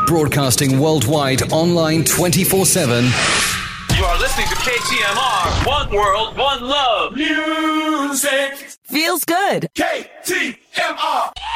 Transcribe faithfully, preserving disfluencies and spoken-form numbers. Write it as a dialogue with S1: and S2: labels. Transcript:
S1: Broadcasting worldwide, online twenty-four seven.
S2: You are listening to K T M R. One world, one love. Music.
S3: Feels good.
S2: K T M R.